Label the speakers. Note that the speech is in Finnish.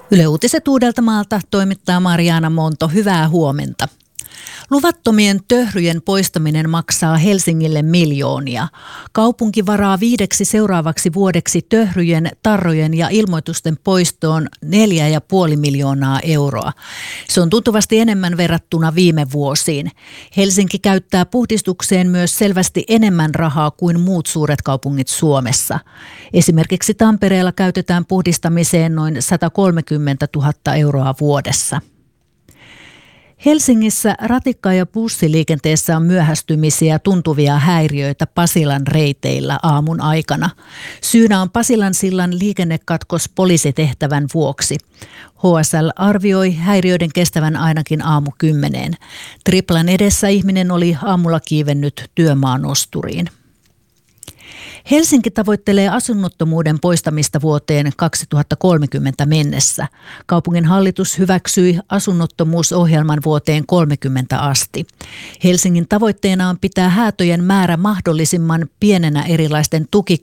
Speaker 1: Yle Uutiset Uudeltamaalta toimittaa Mariana Monto. Hyvää huomenta. Luvattomien töhryjen poistaminen maksaa Helsingille miljoonia. Kaupunki varaa 5 seuraavaksi vuodeksi töhryjen, tarrojen ja ilmoitusten poistoon 4,5 miljoonaa euroa. Se on tuntuvasti enemmän verrattuna viime vuosiin. Helsinki käyttää puhdistukseen myös selvästi enemmän rahaa kuin muut suuret kaupungit Suomessa. Esimerkiksi Tampereella käytetään puhdistamiseen noin 130 000 euroa vuodessa. Helsingissä ratikka- ja bussiliikenteessä on myöhästymisiä ja tuntuvia häiriöitä Pasilan reiteillä aamun aikana. Syynä on Pasilan sillan liikennekatkos poliisitehtävän vuoksi. HSL arvioi häiriöiden kestävän ainakin aamu 10. Triplan edessä ihminen oli aamulla kiivennyt työmaanosturiin. Helsinki tavoittelee asunnottomuuden poistamista vuoteen 2030 mennessä. Kaupungin hallitus hyväksyi asunnottomuusohjelman vuoteen 30 asti. Helsingin tavoitteena on pitää häätöjen määrä mahdollisimman pienenä erilaisten